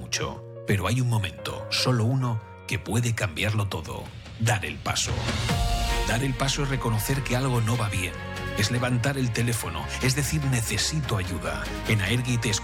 mucho, pero hay un momento, solo uno, que puede cambiarlo todo. Dar el paso. Dar el paso es reconocer que algo no va bien. Es levantar el teléfono, es decir, necesito ayuda. En Aergi te